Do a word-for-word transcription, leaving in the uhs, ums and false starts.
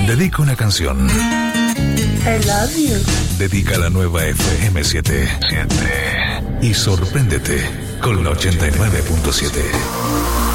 Dedica una canción. I love you. Dedica la nueva F M siete. siete. Y sorpréndete con la ochenta y nueve punto siete.